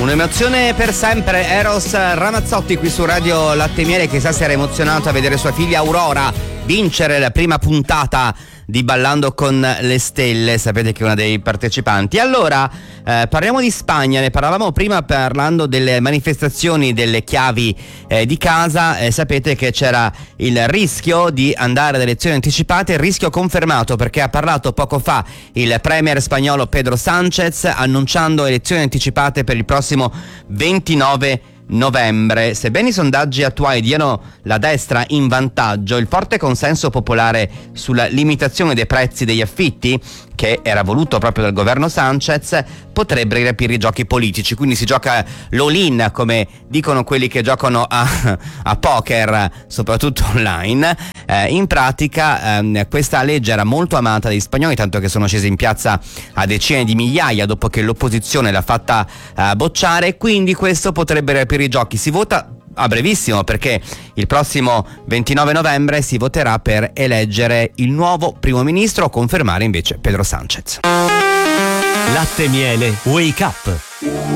Un'emozione per sempre. Eros Ramazzotti qui su Radio Latte e Miele, che sa si era emozionato a vedere sua figlia Aurora vincere la prima puntata di Ballando con le Stelle. Sapete che è una dei partecipanti. Allora parliamo di Spagna. Ne parlavamo prima parlando delle manifestazioni delle chiavi di casa. Sapete che c'era il rischio di andare ad elezioni anticipate, il rischio confermato perché ha parlato poco fa il premier spagnolo Pedro Sánchez annunciando elezioni anticipate per il prossimo 29 novembre. Sebbene i sondaggi attuali diano la destra in vantaggio, il forte consenso popolare sulla limitazione dei prezzi degli affitti, che era voluto proprio dal governo Sánchez, potrebbe riaprire i giochi politici. Quindi si gioca l'all-in, come dicono quelli che giocano a poker, soprattutto online. In pratica questa legge era molto amata dagli spagnoli, tanto che sono scesi in piazza a decine di migliaia dopo che l'opposizione l'ha fatta bocciare. Quindi questo potrebbe riaprire i giochi. Si vota a brevissimo, perché il prossimo 29 novembre si voterà per eleggere il nuovo primo ministro o confermare invece Pedro Sánchez. Latte e Miele Wake Up.